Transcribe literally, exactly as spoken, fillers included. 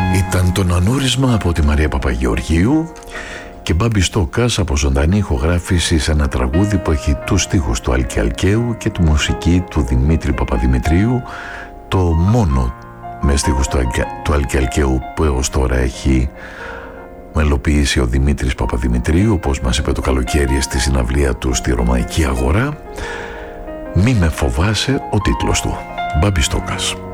Ήταν το νανούρισμα από τη Μαρία Παπαγεωργίου και Μπάμπη Στόκας από ζωντανή ηχογράφηση σε ένα τραγούδι που έχει τους στίχους του Άλκη Αλκαίου και τη μουσική του Δημήτρη Παπαδημητρίου, το μόνο με στίχους του, του Άλκη Αλκαίου που έως τώρα έχει μελοποιήσει ο Δημήτρης Παπαδημητρίου, όπως μας είπε το καλοκαίρι στη συναυλία του στη Ρωμαϊκή Αγορά. «Μη με φοβάσαι», ο τίτλος του. Μπάμπη Στόκας.